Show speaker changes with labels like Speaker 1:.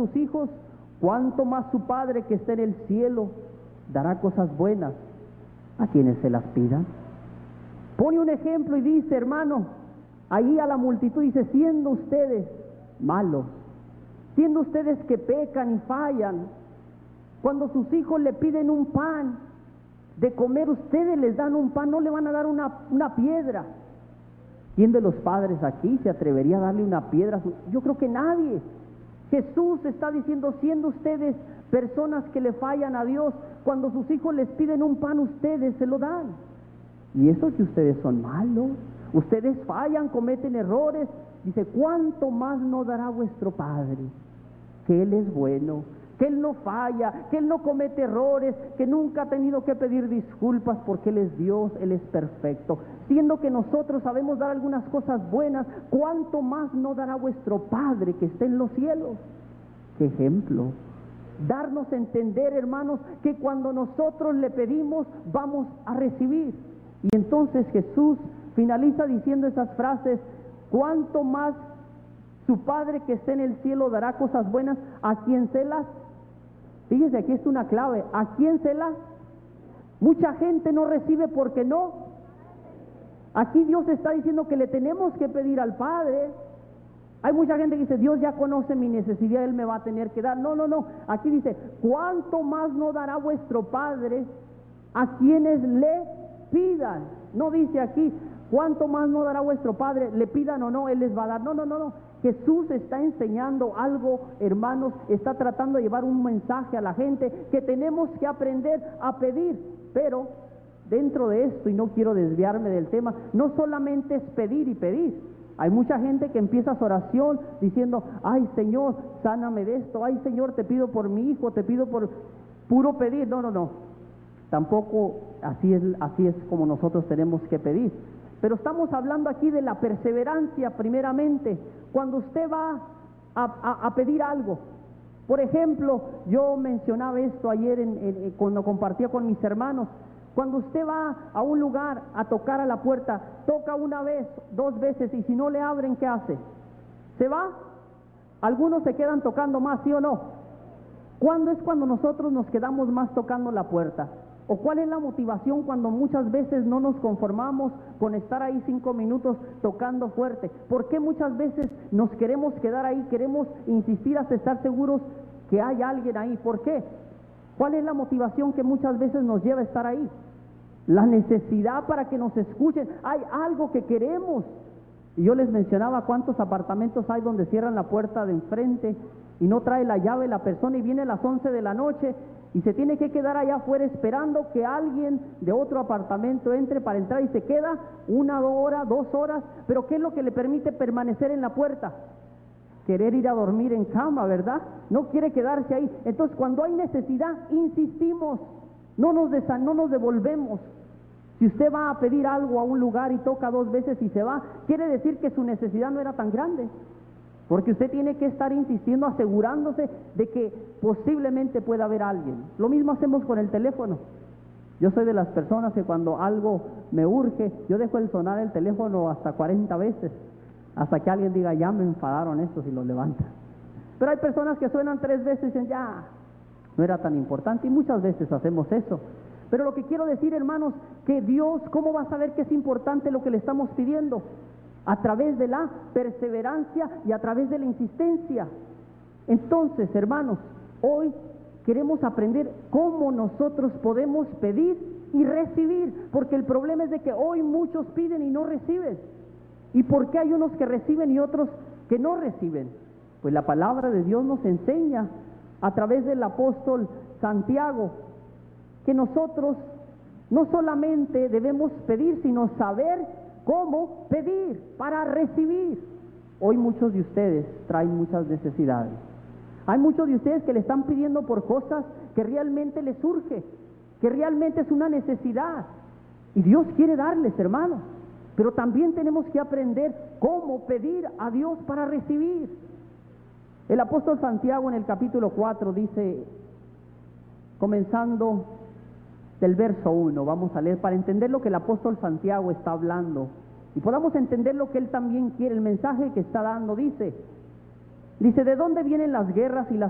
Speaker 1: sus hijos, cuánto más su Padre que está en el cielo dará cosas buenas a quienes se las pidan. Pone un ejemplo y dice, hermano, ahí a la multitud dice, siendo ustedes malos, siendo ustedes que pecan y fallan, cuando sus hijos le piden un pan de comer, ustedes les dan un pan, no le van a dar una piedra. ¿Quién de los padres aquí se atrevería a darle una piedra? Yo creo que nadie. Jesús está diciendo, siendo ustedes personas que le fallan a Dios, cuando sus hijos les piden un pan, ustedes se lo dan. Y eso que ustedes son malos, ustedes fallan, cometen errores, dice, ¿cuánto más no dará vuestro Padre? Que Él es bueno, que Él no falla, que Él no comete errores, que nunca ha tenido que pedir disculpas porque Él es Dios, Él es perfecto. Siendo que nosotros sabemos dar algunas cosas buenas, ¿cuánto más no dará vuestro Padre que está en los cielos? ¿Qué ejemplo? Darnos a entender, hermanos, que cuando nosotros le pedimos, vamos a recibir. Y entonces Jesús finaliza diciendo esas frases, ¿cuánto más su Padre que está en el cielo dará cosas buenas a quien se las? Fíjese, aquí es una clave, ¿a quién se las? Mucha gente no recibe porque no. Aquí Dios está diciendo que le tenemos que pedir al Padre. Hay mucha gente que dice, Dios ya conoce mi necesidad, Él me va a tener que dar. No, aquí dice, ¿cuánto más no dará vuestro Padre a quienes le pidan? No dice aquí, ¿cuánto más no dará vuestro Padre? Le pidan o no, Él les va a dar. No. Jesús está enseñando algo, hermanos, está tratando de llevar un mensaje a la gente que tenemos que aprender a pedir. Pero dentro de esto, y no quiero desviarme del tema, no solamente es pedir y pedir. Hay mucha gente que empieza su oración diciendo, ay Señor, sáname de esto, ay Señor, te pido por mi hijo, te pido por puro pedir. No. Tampoco así es como nosotros tenemos que pedir. Pero estamos hablando aquí de la perseverancia primeramente. Cuando usted va a pedir algo, por ejemplo, yo mencionaba esto ayer cuando compartía con mis hermanos. Cuando usted va a un lugar a tocar a la puerta, toca una vez, 2 veces, y si no le abren, ¿qué hace? ¿Se va? Algunos se quedan tocando más, ¿sí o no? ¿Cuándo es cuando nosotros nos quedamos más tocando la puerta? ¿O cuál es la motivación cuando muchas veces no nos conformamos con estar ahí 5 minutos tocando fuerte? ¿Por qué muchas veces nos queremos quedar ahí, queremos insistir hasta estar seguros que hay alguien ahí? ¿Por qué? ¿Cuál es la motivación que muchas veces nos lleva a estar ahí? La necesidad para que nos escuchen. Hay algo que queremos. Y yo les mencionaba cuántos apartamentos hay donde cierran la puerta de enfrente y no trae la llave la persona y viene a las 11 de la noche y se tiene que quedar allá afuera esperando que alguien de otro apartamento entre para entrar, y se queda 1 hora, 2 horas. Pero ¿qué es lo que le permite permanecer en la puerta? Querer ir a dormir en cama, ¿verdad? No quiere quedarse ahí. Entonces, cuando hay necesidad, insistimos, no nos devolvemos. Si usted va a pedir algo a un lugar y toca 2 veces y se va, quiere decir que su necesidad no era tan grande, porque usted tiene que estar insistiendo, asegurándose de que posiblemente pueda haber alguien. Lo mismo hacemos con el teléfono. Yo soy de las personas que cuando algo me urge, yo dejo el sonar el teléfono hasta 40 veces, hasta que alguien diga, ya me enfadaron estos, y lo levanta. Pero hay personas que suenan 3 veces y dicen, ya, no era tan importante, y muchas veces hacemos eso. Pero lo que quiero decir, hermanos, que Dios, ¿cómo va a saber que es importante lo que le estamos pidiendo? A través de la perseverancia y a través de la insistencia. Entonces, hermanos, hoy queremos aprender cómo nosotros podemos pedir y recibir, porque el problema es de que hoy muchos piden y no reciben. ¿Y por qué hay unos que reciben y otros que no reciben? Pues la palabra de Dios nos enseña a través del apóstol Santiago que nosotros no solamente debemos pedir, sino saber cómo pedir para recibir. Hoy muchos de ustedes traen muchas necesidades. Hay muchos de ustedes que le están pidiendo por cosas que realmente les surge, que realmente es una necesidad. Y Dios quiere darles, hermanos. Pero también tenemos que aprender cómo pedir a Dios para recibir. El apóstol Santiago en el capítulo 4 dice, comenzando del verso 1, vamos a leer para entender lo que el apóstol Santiago está hablando y podamos entender lo que él también quiere, el mensaje que está dando. Dice, ¿de dónde vienen las guerras y las